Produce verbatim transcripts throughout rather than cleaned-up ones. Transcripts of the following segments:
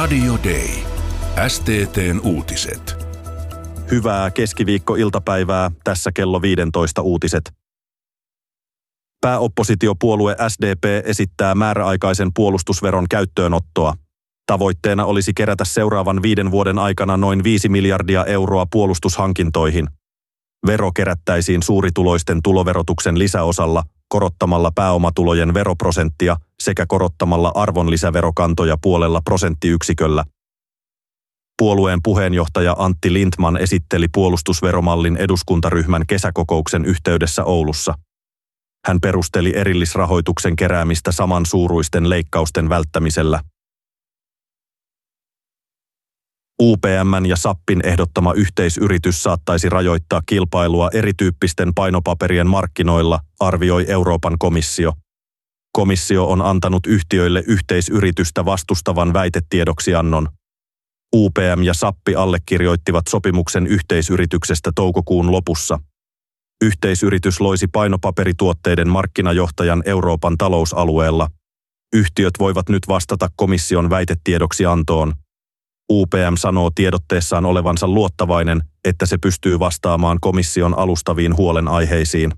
Radio Day. S T T:n uutiset. Hyvää keskiviikko-iltapäivää, tässä kello viisitoista uutiset. Pääoppositiopuolue S D P esittää määräaikaisen puolustusveron käyttöönottoa. Tavoitteena olisi kerätä seuraavan viiden vuoden aikana noin viisi miljardia euroa puolustushankintoihin. Vero kerättäisiin suurituloisten tuloverotuksen lisäosalla, korottamalla pääomatulojen veroprosenttia sekä korottamalla arvonlisäverokantoja puolella prosenttiyksiköllä. Puolueen puheenjohtaja Antti Lindtman esitteli puolustusveromallin eduskuntaryhmän kesäkokouksen yhteydessä Oulussa. Hän perusteli erillisrahoituksen keräämistä samansuuruisten leikkausten välttämisellä. U P M:n ja SAPin ehdottama yhteisyritys saattaisi rajoittaa kilpailua erityyppisten painopaperien markkinoilla, arvioi Euroopan komissio. Komissio on antanut yhtiöille yhteisyritystä vastustavan väitetiedoksiannon. U P M ja SAPpi allekirjoittivat sopimuksen yhteisyrityksestä toukokuun lopussa. Yhteisyritys loisi painopaperituotteiden markkinajohtajan Euroopan talousalueella. Yhtiöt voivat nyt vastata komission väitetiedoksiantoon. U P M sanoo tiedotteessaan olevansa luottavainen, että se pystyy vastaamaan komission alustaviin huolenaiheisiin.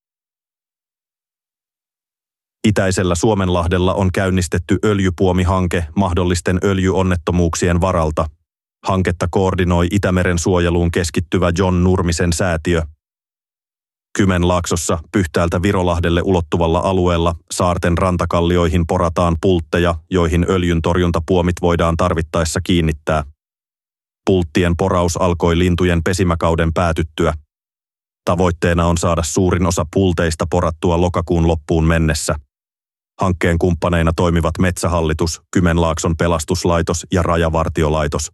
Itäisellä Suomenlahdella on käynnistetty öljypuomihanke mahdollisten öljyonnettomuuksien varalta. Hanketta koordinoi Itämeren suojeluun keskittyvä John Nurmisen säätiö. Kymenlaaksossa Pyhtäältä Virolahdelle ulottuvalla alueella saarten rantakallioihin porataan pultteja, joihin öljyntorjuntapuomit voidaan tarvittaessa kiinnittää. Pulttien poraus alkoi lintujen pesimäkauden päätyttyä. Tavoitteena on saada suurin osa pulteista porattua lokakuun loppuun mennessä. Hankkeen kumppaneina toimivat Metsähallitus, Kymenlaakson pelastuslaitos ja Rajavartiolaitos.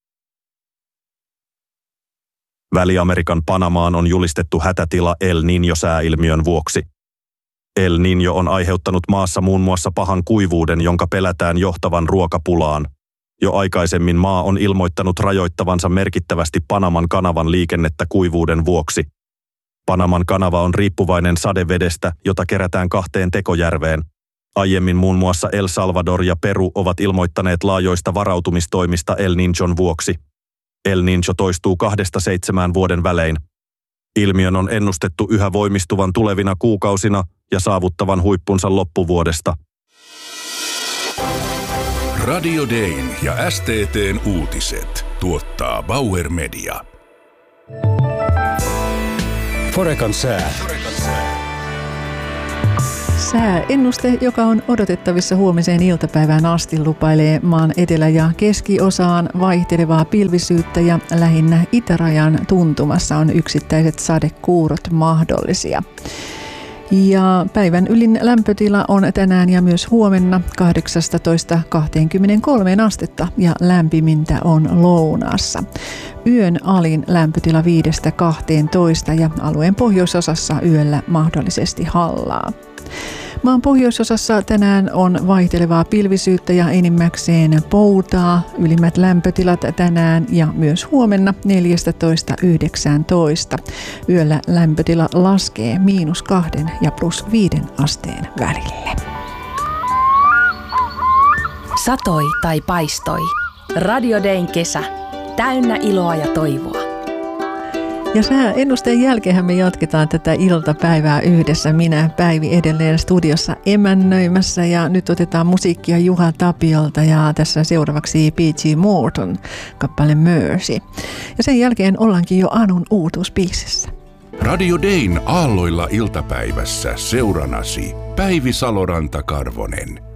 Väli-Amerikan Panamaan on julistettu hätätila El Niño-sääilmiön vuoksi. El Niño on aiheuttanut maassa muun muassa pahan kuivuuden, jonka pelätään johtavan ruokapulaan. Jo aikaisemmin maa on ilmoittanut rajoittavansa merkittävästi Panaman kanavan liikennettä kuivuuden vuoksi. Panaman kanava on riippuvainen sadevedestä, jota kerätään kahteen tekojärveen. Aiemmin muun muassa El Salvador ja Peru ovat ilmoittaneet laajoista varautumistoimista El Niñon vuoksi. El Niño toistuu kahdesta seitsemään vuoden välein. Ilmiön on ennustettu yhä voimistuvan tulevina kuukausina ja saavuttavan huippunsa loppuvuodesta. Radio Dayn ja S T T:n uutiset tuottaa Bauer Media. Forecan sää. Sääennuste, joka on odotettavissa huomiseen iltapäivään asti, lupailee maan etelä- ja keskiosaan vaihtelevaa pilvisyyttä ja lähinnä itärajan tuntumassa on yksittäiset sadekuurot mahdollisia. Ja päivän ylin lämpötila on tänään ja myös huomenna kahdeksastatoista kaksikymmentäkolme astetta ja lämpimintä on lounaassa. Yön alin lämpötila viidestä kahteentoista ja alueen pohjoisosassa yöllä mahdollisesti hallaa. Maan pohjoisosassa tänään on vaihtelevaa pilvisyyttä ja enimmäkseen poutaa. Ylimmät lämpötilat tänään ja myös huomenna neljästätoista yhdeksääntoista. Yöllä lämpötila laskee miinus kahden ja plus viiden asteen välille. Satoi tai paistoi. Radio Dayn kesä. Täynnä iloa ja toivoa. Ja sääennusteen jälkeen me jatketaan tätä iltapäivää yhdessä. Minä Päivi edelleen studiossa emännöimässä ja nyt otetaan musiikkia Juha Tapiolta ja tässä seuraavaksi P G Morton kappale Mercy. Ja sen jälkeen ollaankin jo Anun uutuusbiisissä. Radio Dayn aalloilla iltapäivässä seuranasi Päivi Saloranta-Karvonen.